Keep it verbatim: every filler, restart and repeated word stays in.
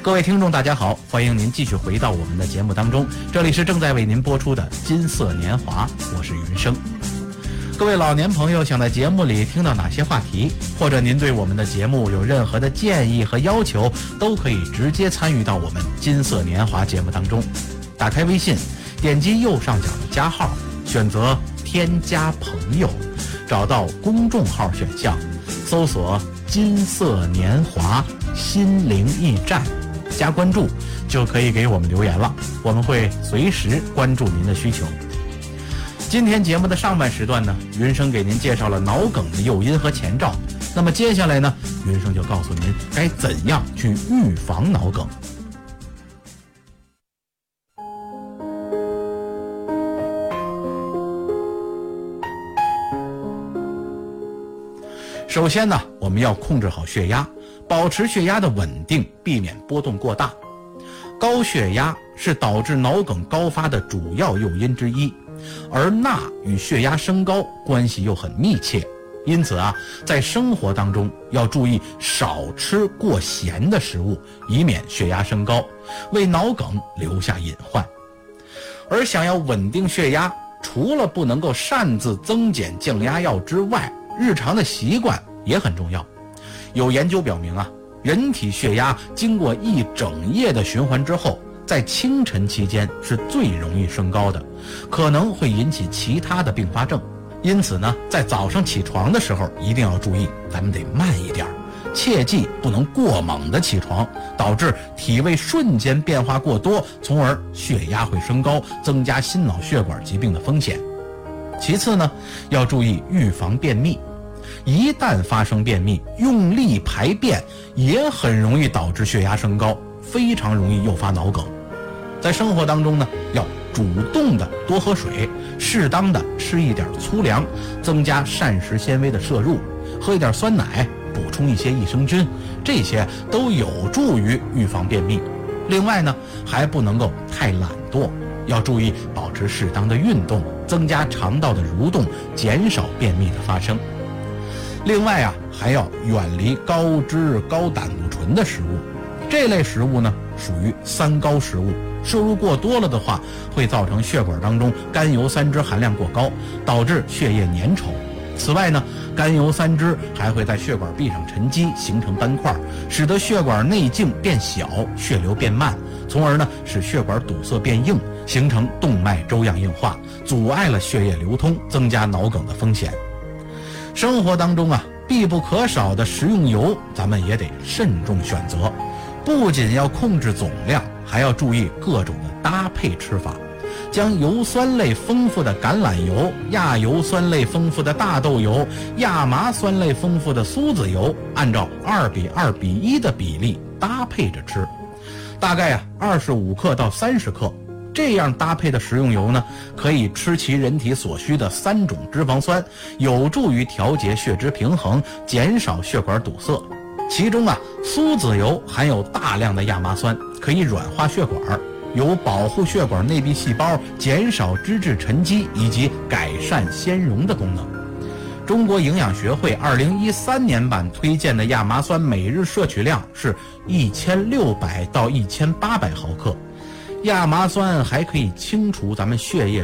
各位听众大家好，欢迎您继续回到我们的节目当中，这里是正在为您播出的金色年华，我是云生。各位老年朋友想在节目里听到哪些话题，或者您对我们的节目有任何的建议和要求，都可以直接参与到我们金色年华节目当中。打开微信，点击右上角的加号，选择添加朋友，找到公众号选项，搜索金色年华心灵驿站，加关注就可以给我们留言了，我们会随时关注您的需求。今天节目的上半时段呢，云生给您介绍了脑梗的诱因和前兆，那么接下来呢，云生就告诉您该怎样去预防脑梗。首先呢，我们要控制好血压，保持血压的稳定，避免波动过大。高血压是导致脑梗高发的主要诱因之一，而钠与血压升高关系又很密切，因此啊，在生活当中要注意少吃过咸的食物，以免血压升高，为脑梗留下隐患。而想要稳定血压，除了不能够擅自增减降压药之外，日常的习惯也很重要。有研究表明啊，人体血压经过一整夜的循环之后，在清晨期间是最容易升高的，可能会引起其他的并发症。因此呢，在早上起床的时候一定要注意，咱们得慢一点，切记不能过猛的起床，导致体位瞬间变化过多，从而血压会升高，增加心脑血管疾病的风险。其次呢，要注意预防便秘。一旦发生便秘，用力排便也很容易导致血压升高，非常容易诱发脑梗。在生活当中呢，要主动的多喝水，适当的吃一点粗粮，增加膳食纤维的摄入，喝一点酸奶，补充一些益生菌，这些都有助于预防便秘。另外呢，还不能够太懒惰，要注意保持适当的运动，增加肠道的蠕动，减少便秘的发生。另外啊，还要远离高脂高胆固醇的食物，这类食物呢属于三高食物，摄入过多了的话，会造成血管当中甘油三酯含量过高，导致血液粘稠。此外呢，甘油三酯还会在血管壁上沉积，形成斑块，使得血管内径变小，血流变慢，从而呢使血管堵塞变硬，形成动脉粥样硬化，阻碍了血液流通，增加脑梗的风险。生活当中啊，必不可少的食用油，咱们也得慎重选择，不仅要控制总量，还要注意各种的搭配吃法，将油酸类丰富的橄榄油、亚油酸类丰富的大豆油、亚麻酸类丰富的苏子油，按照二比二比一的比例搭配着吃，大概啊二十五克到三十克。这样搭配的食用油呢，可以吃其人体所需的三种脂肪酸，有助于调节血脂平衡，减少血管堵塞。其中啊，苏子油含有大量的亚麻酸，可以软化血管，有保护血管内壁细胞、减少脂质沉积以及改善纤溶的功能。中国营养学会二零一三年版推荐的亚麻酸每日摄取量是一千六百到一千八百毫克。亚麻酸还可以清除咱们血液